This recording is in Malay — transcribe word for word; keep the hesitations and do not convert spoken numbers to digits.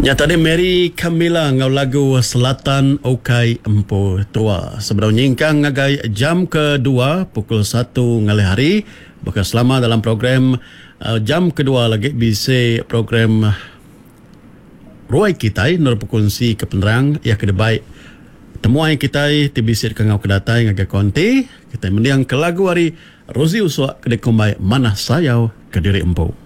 Ya tadi Mary Camila ngau lagu Selatan Okai Empu Tua. Sebenarnya ingkang ngagai jam kedua pukul satu ngalih hari. Bakal selama dalam program uh, jam kedua lagi bisa program Ruai Kitai nur pukul si ke penerang ya ke baik. Temuan kita tibisir ke ngau kedatai ngagai konti. Kita mendiang ke lagu hari Rozi Uswa ke dekombai Manah Sayau ke diri Empu.